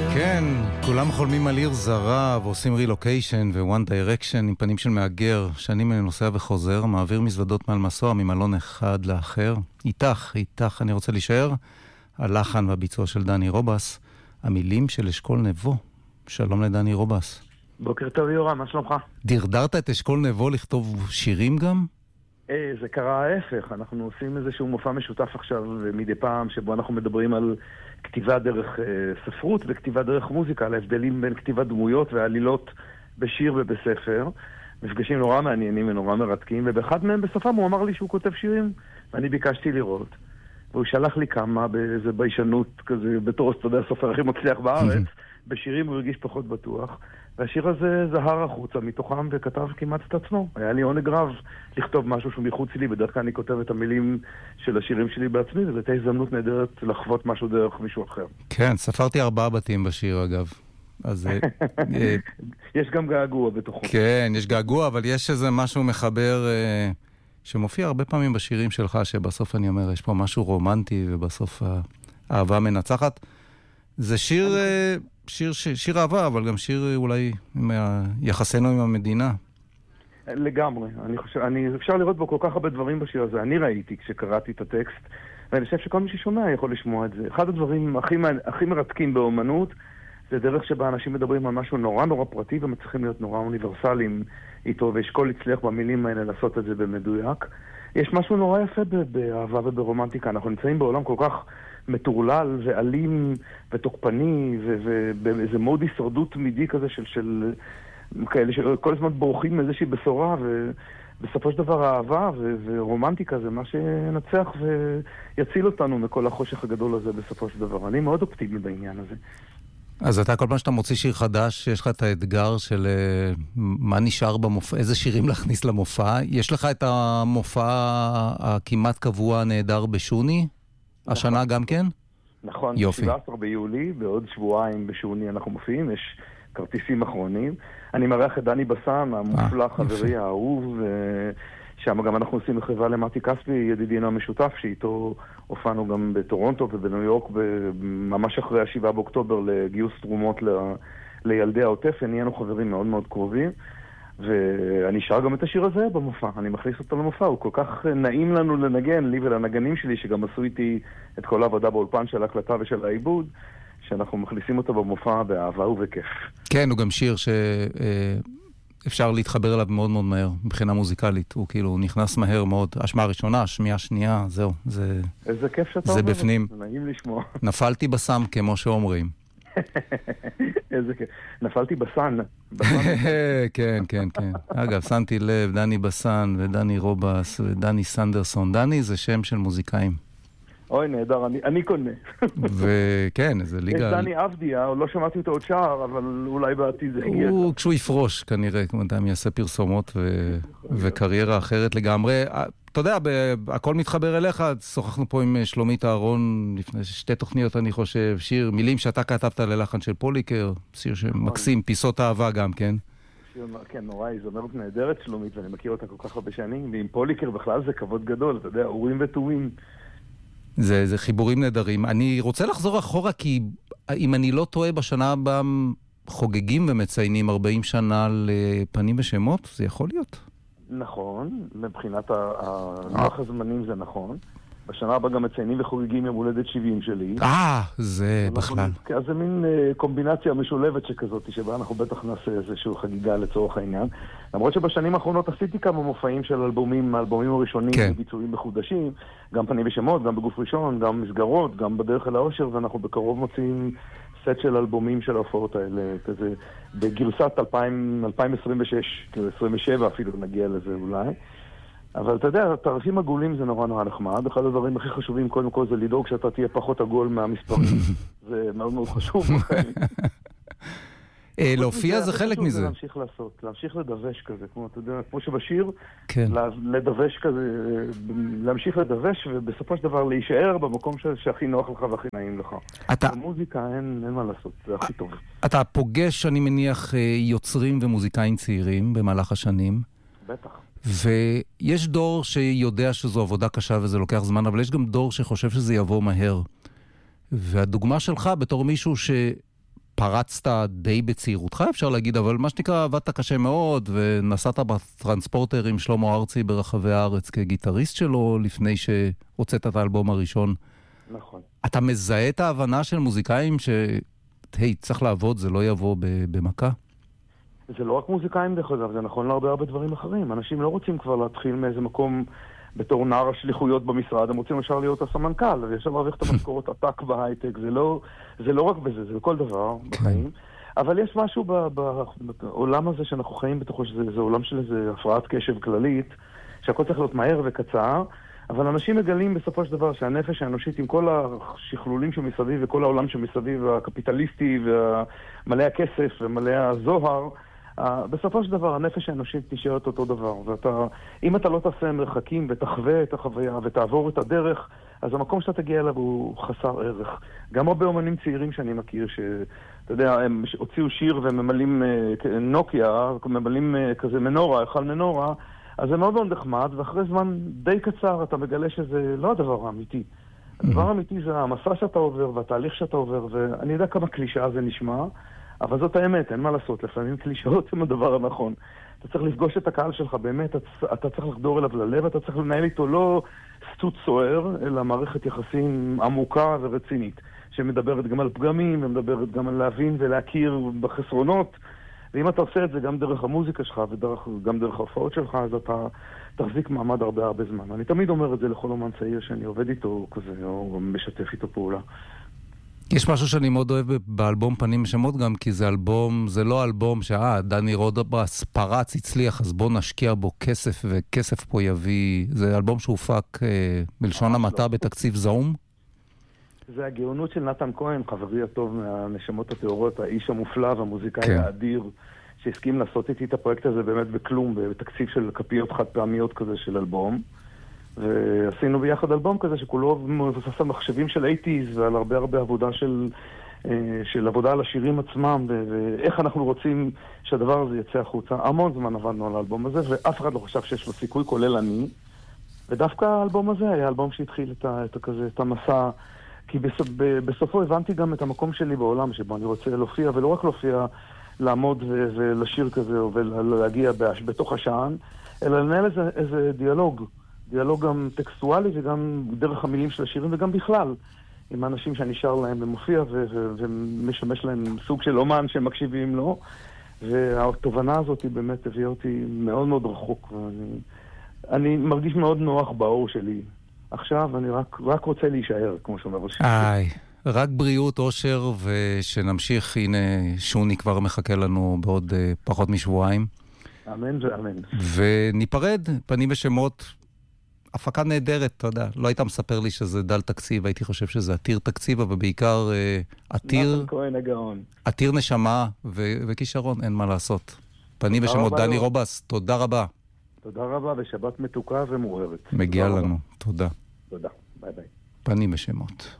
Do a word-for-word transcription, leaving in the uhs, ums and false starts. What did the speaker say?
כן, כולם חולמים על עיר זרה ועושים רילוקיישן ו-One Direction עם פנים של מאגר. שנים אני נוסע וחוזר, מעביר מזוודות מעל מסוע ממלון אחד לאחר. איתך, איתך אני רוצה להישאר. הלחן והביצוע של דני רובס, המילים של אשכול נבו. שלום לדני רובס. בוקר טוב יורם, מה שלומך? דרדרת את אשכול נבו לכתוב שירים גם? אה, זה קרה ההפך. אנחנו עושים איזשהו מופע משותף עכשיו מדי פעם, שבו אנחנו מדברים על כתיבה דרך אה, ספרות וכתיבה דרך מוזיקה, על ההבדלים בין כתיבת דמויות ועלילות בשיר ובספר. מפגשים נורא מעניינים ונורא מרתקים, ובאחד מהם בסופם הוא אמר לי שהוא כותב שירים, ואני ביקשתי לראות. והוא שלח לי כמה באיזה ביישנות כזה, בתור אתה יודע, הסופר הכי מצליח בארץ, בשירים הוא הרגיש פחות בטוח. והשיר הזה זהר החוצה מתוכם וכתב כמעט את עצמו. היה לי עונג רב לכתוב משהו שהוא מחוץ לי, בדרך כלל אני כותב את המילים של השירים שלי בעצמי, וזו הייתה הזדמנות נהדרת לחוות משהו דרך מישהו אחר. כן, ספרתי ארבעה בתים בשיר אגב. אז יש גם געגוע בתוכו. כן, יש געגוע, אבל יש איזה משהו מחבר שמופיע הרבה פעמים בשירים שלך, שבסוף אני אומר, יש פה משהו רומנטי, ובסוף האהבה מנצחת. זה שיר... שיר, שיר אהבה, אבל גם שיר אולי עם יחסנו עם המדינה. לגמרי. אני חושב, אני, אפשר לראות בו כל כך הרבה דברים בשיר הזה. אני ראיתי כשקראתי את הטקסט, ואני חושב שכל מי ששומע יכול לשמוע את זה. אחד הדברים הכי, הכי מרתקים באומנות, זה דרך שבה אנשים מדברים על משהו נורא נורא פרטי, ומצליחים להיות נורא אוניברסליים איתו, ואשכול הצליח במילים האלה לעשות את זה במדויק. יש משהו נורא יפה באהבה וברומנטיקה. אנחנו נמצאים בעולם כל כך מטורלל ואלים ותוקפני ובאיזה מוד הישרדות תמידי כזה של, של כאלה שכל הזמן בורחים מאיזושהי בשורה, ובסופו של דבר האהבה ו- ורומנטיקה זה מה שנצח ויציל אותנו מכל החושך הגדול הזה בסופו של דבר. אני מאוד אופטימי בעניין הזה. אז אתה כל פעם שאתה מוציא שיר חדש, יש לך את האתגר של uh, מה נשאר במופע, איזה שירים להכניס למופע. יש לך את המופע הכמעט קבוע נהדר בשוני? נכון. השנה גם כן? נכון, יופי. שבעה עשר ביולי, בעוד שבועיים בשוני אנחנו מופיעים, יש כרטיסים אחרונים. אני מרח את דני בסן, המופלא, חברי האהוב, שם גם אנחנו עושים מחווה למתי כספי, ידידינו המשותף, שאיתו הופענו גם בטורונטו ובניו יורק, ממש אחרי השבעה באוקטובר לגיוס תרומות ל... לילדי העוטף, ונהיינו חברים מאוד מאוד קרובים. ואני שר גם את השיר הזה במופע, אני מכניס אותו למופע, הוא כל כך נעים לנו לנגן, לי ולנגנים שלי, שגם עשו איתי את כל העבודה באולפן של ההקלטה ושל העיבוד, שאנחנו מכניסים אותו במופע באהבה ובכיף. כן, הוא גם שיר שאפשר להתחבר אליו מאוד מאוד מהר, מבחינה מוזיקלית, הוא כאילו נכנס מהר מאוד, השמעה הראשונה, השמיעה השנייה, זהו, זה... איזה כיף שאתה אומר, זה בפנים. נעים לשמוע. נפלתי בסם, כמו שאומרים. איזה כיף. נפלתי בסן. כן, כן, כן. אגב, שמתי לב, דני בסן ודני רובס ודני סנדרסון. דני זה שם של מוזיקאים. אוי, נהדר, אני קונה. וכן, איזה ליגה... יש דני אבדיה, לא שמעתי אותו עוד שער, אבל אולי בעתיד זה הגיע. הוא כשהוא יפרוש, כנראה, כמו אדם יעשה פרסומות וקריירה אחרת לגמרי. אתה יודע, הכל מתחבר אליך, שוחחנו פה עם שלומית אהרון לפני שתי תוכניות, אני חושב, שיר, מילים שאתה כתבת ללחן של פוליקר, שיר שמקסים, פיסות אהבה גם, כן? שיר, כן, נורא, היא זמרת נהדרת שלומית, ואני מכיר אותה כל כך הרבה שנים, ועם פוליקר בכלל זה כבוד גדול, אתה יודע, אורים ותומים. זה, זה חיבורים נהדרים. אני רוצה לחזור אחורה, כי אם אני לא טועה, בשנה הבאה חוגגים ומציינים ארבעים שנה לפנים ושמות, זה יכול להיות? נכון, מבחינת לוח הזמנים זה נכון. בשנה הבאה גם מציינים וחוגגים יום הולדת שבעים שלי. אה, זה בכלל. אז זה מין קומבינציה משולבת שכזאת, שבה אנחנו בטח נעשה איזושהי חגיגה לצורך העניין. למרות שבשנים האחרונות עשיתי כמה מופעים של אלבומים, האלבומים הראשונים, ביצועים מחודשים, גם פנים ושמות, גם בגוף ראשון, גם מסגרות, גם בדרך אל האושר, ואנחנו בקרוב מוצאים סט של אלבומים של ההופעות האלה, כזה, בגרסת אלפיים עשרים ושש, כאילו עשרים ושבע אפילו נגיע לזה אולי. אבל אתה יודע, תאריכים עגולים זה נורא נורא נחמד. אחד הדברים הכי חשובים קודם כל זה לדאוג שאתה תהיה פחות עגול מהמספרים. זה מאוד מאוד חשוב. להופיע זה חלק מזה. להמשיך לעשות, להמשיך לדווש כזה, כמו אתה יודע, כמו שבשיר, לדווש כזה, להמשיך לדווש ובסופו של דבר להישאר במקום שהכי נוח לך והכי נעים לך. במוזיקה אין מה לעשות, זה הכי טוב. אתה פוגש, אני מניח, יוצרים ומוזיקאים צעירים במהלך השנים. בטח. ויש דור שיודע שזו עבודה קשה וזה לוקח זמן, אבל יש גם דור שחושב שזה יבוא מהר. והדוגמה שלך בתור מישהו ש... פרצת די בצעירותך, אפשר להגיד, אבל מה שנקרא, עבדת קשה מאוד, ונסעת בטרנספורטר עם שלמה ארצי ברחבי הארץ כגיטריסט שלו, לפני שהוצאת את האלבום הראשון. נכון. אתה מזהה את ההבנה של מוזיקאים ש... היי, צריך לעבוד, זה לא יבוא במכה? זה לא רק מוזיקאים דרך אגב, זה נכון להרבה הרבה דברים אחרים. אנשים לא רוצים כבר להתחיל מאיזה מקום בתור נער השליחויות במשרד, הם רוצים ישר להיות הסמנכ"ל, וישר להרוויח את המשכורות עתק בהייטק, זה לא, זה לא רק בזה, זה בכל דבר בחיים. אבל יש משהו בעולם הזה שאנחנו חיים בתוכו, שזה עולם של איזה הפרעת קשב כללית, שהכל צריך להיות מהר וקצר, אבל אנשים מגלים בסופו של דבר שהנפש האנושית עם כל השכלולים שמסביב וכל העולם שמסביב, הקפיטליסטי ומלא הכסף ומלא הזוהר, בסופו של דבר הנפש האנושית נשארת אותו דבר. ואתה, אם אתה לא תעשה מרחקים ותחווה את החוויה ותעבור את הדרך, אז המקום שאתה תגיע אליו הוא חסר ערך. גם הרבה אומנים צעירים שאני מכיר, שאתה יודע, הם הוציאו שיר וממלאים נוקיה, ממלאים כזה מנורה, אחד מנורה, אז זה מאוד מאוד נחמד, ואחרי זמן די קצר אתה מגלה שזה לא הדבר האמיתי. הדבר האמיתי זה המסע שאתה עובר והתהליך שאתה עובר, ואני יודע כמה קלישאה זה נשמע, אבל זאת האמת, אין מה לעשות, לפעמים קלישאות הם הדבר הנכון. אתה צריך לפגוש את הקהל שלך, באמת, אתה צריך לחדור אליו ללב, אתה צריך לנהל איתו לא סטוט סוער, אלא מערכת יחסים עמוקה ורצינית, שמדברת גם על פגמים, ומדברת גם על להבין ולהכיר בחסרונות, ואם אתה עושה את זה גם דרך המוזיקה שלך וגם דרך ההופעות שלך, אז אתה תחזיק מעמד הרבה הרבה זמן. אני תמיד אומר את זה לכל אומן צעיר שאני עובד איתו כזה, או משתף איתו פעולה. יש משהו שאני מאוד אוהב באלבום פנים ושמות גם, כי זה אלבום, זה לא אלבום שאה, דני רודבס פרץ, הצליח, אז בוא נשקיע בו כסף, וכסף פה יביא, זה אלבום שהופק אה, בלשון המעטה בתקציב זעום. זה הגאונות של נתן כהן, חברי הטוב מהנשמות הטהורות, האיש המופלא והמוזיקאי כן. האדיר, שהסכים לעשות איתי את הפרויקט הזה באמת בכלום, בתקציב של כפיות חד פעמיות כזה של אלבום. ועשינו ביחד אלבום כזה שכולו מבוסס על מחשבים של אייטיז ועל הרבה הרבה עבודה של, של עבודה על השירים עצמם, ואיך אנחנו רוצים שהדבר הזה יצא החוצה. המון זמן עבדנו על האלבום הזה, ואף אחד לא חשב שיש לו סיכוי, כולל אני. ודווקא האלבום הזה היה האלבום שהתחיל את, ה, את, הכזה, את המסע, כי בסופ, בסופו הבנתי גם את המקום שלי בעולם, שבו אני רוצה להופיע, ולא רק להופיע, לעמוד ו, ולשיר כזה, ולהגיע בתוך השען, אלא לנהל איזה, איזה דיאלוג. דיאלוג גם טקסטואלי וגם דרך המילים של השירים וגם בכלל עם האנשים שאני שר להם ומופיע ו- ו- ומשמש להם סוג של אומן שהם מקשיבים לו, והתובנה הזאת היא באמת הביאה אותי מאוד מאוד רחוק, ואני אני מרגיש מאוד נוח באור שלי עכשיו, אני רק, רק רוצה להישאר כמו שאומר השיר. איי, רק בריאות, אושר, ושנמשיך. הנה שוני כבר מחכה לנו בעוד uh, פחות משבועיים, אמן ואמן, וניפרד פנים ושמות. הפקה נהדרת, אתה יודע, לא היית מספר לי שזה דל תקציב, הייתי חושב שזה עתיר תקציב, אבל בעיקר עתיר... נתן כהן הגאון. עתיר נשמה ו- וכישרון, אין מה לעשות. פנים ושמות, דני רובס, תודה רבה. תודה רבה, ושבת מתוקה ומוארת. מגיע לנו, תודה. תודה, ביי ביי. פנים ושמות.